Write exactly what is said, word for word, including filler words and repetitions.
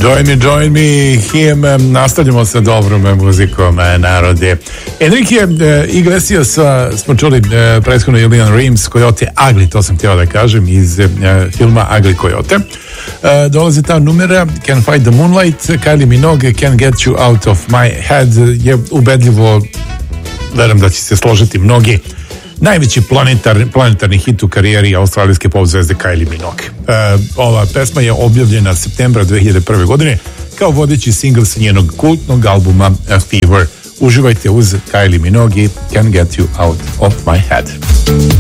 Join me, join me, him, nastavljamo sa dobrom muzikom, narode. Enrique Iglesias smo čuli prethodno i Leon Rimes, Coyote Ugly, to sam htio da kažem, iz filma Ugly Coyote. Dolazi ta numera, Can Fight the Moonlight, Kylie Minogue, Can Get You Out of My Head, je ubedljivo, verujem da će se složiti mnogi, najveći planetar, planetarni hit u karijeri australijske pop zvezde Kylie Minogue. E, ova pesma je objavljena septembra dve hiljade prve. godine kao vodeći singl sa njenog kultnog albuma Fever. Uživajte uz Kylie Minogue i Can Get You Out of My Head.